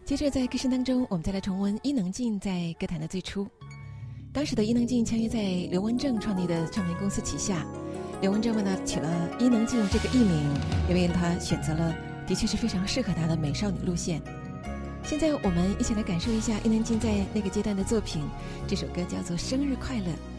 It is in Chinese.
接着在歌声当中，我们再来重温伊能静在歌坛的最初。当时的伊能静签约在刘文正创立的唱片公司旗下，刘文正为她取了伊能静这个艺名，因为她选择了的确是非常适合她的美少女路线。现在我们一起来感受一下伊能静在那个阶段的作品，这首歌叫做《生日快乐》。